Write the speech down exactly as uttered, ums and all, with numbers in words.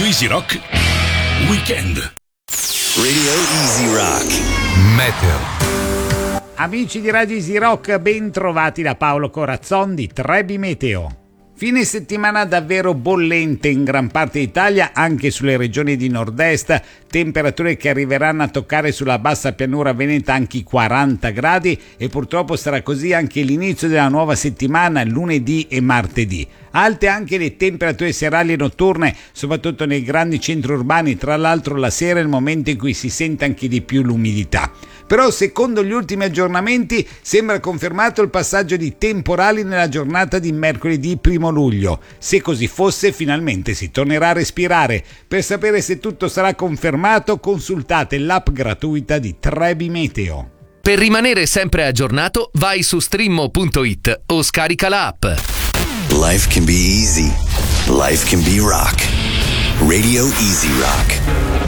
Easy Rock Weekend. Radio Easy Rock Meteo. Amici di Radio Easy Rock, ben trovati da Paolo Corazzon di Trebi Meteo. Fine settimana davvero bollente in gran parte d'Italia, anche sulle regioni di nord-est, temperature che arriveranno a toccare sulla bassa pianura veneta anche i quaranta gradi e purtroppo sarà così anche l'inizio della nuova settimana, lunedì e martedì. Alte anche le temperature serali e notturne, soprattutto nei grandi centri urbani, tra l'altro la sera è il momento in cui si sente anche di più l'umidità. Però secondo gli ultimi aggiornamenti sembra confermato il passaggio di temporali nella giornata di mercoledì primo luglio. Se così fosse, finalmente si tornerà a respirare. Per sapere se tutto sarà confermato, consultate l'app gratuita di Trebi Meteo. Per rimanere sempre aggiornato, vai su streammo punto it o scarica l'app. Life can be easy. Life can be rock. Radio Easy Rock.